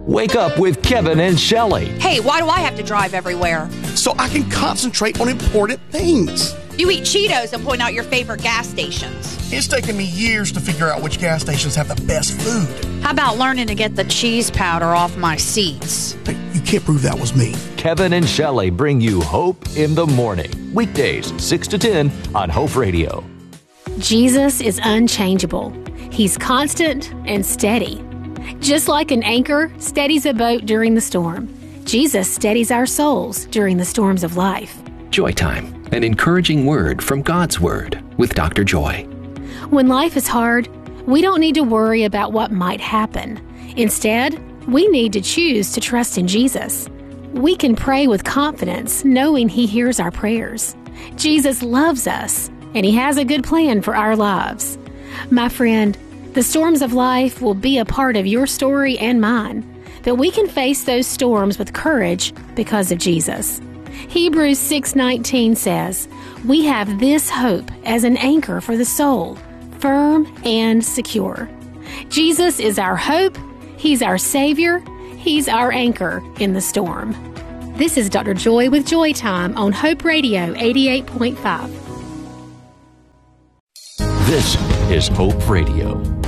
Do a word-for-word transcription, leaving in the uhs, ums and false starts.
Wake up with Kevin and Shelley. Hey, why do I have to drive everywhere? So I can concentrate on important things. You eat Cheetos and point out your favorite gas stations. It's taken me years to figure out which gas stations have the best food. How about learning to get the cheese powder off my seats? Hey, you can't prove that was me. Kevin and Shelley bring you Hope in the Morning. Weekdays, six to ten on Hope Radio. Jesus is unchangeable. He's constant and steady. Just like an anchor steadies a boat during the storm, Jesus steadies our souls during the storms of life. Joy Time, an encouraging word from God's Word with Doctor Joy. When life is hard, we don't need to worry about what might happen. Instead, we need to choose to trust in Jesus. We can pray with confidence, knowing He hears our prayers. Jesus loves us, and He has a good plan for our lives. My friend, the storms of life will be a part of your story and mine, but we can face those storms with courage because of Jesus. Hebrews six nineteen says, "We have this hope as an anchor for the soul, firm and secure." Jesus is our hope, He's our Savior, He's our anchor in the storm. This is Doctor Joy with Joy Time on Hope Radio eighty-eight point five. This is Hope Radio.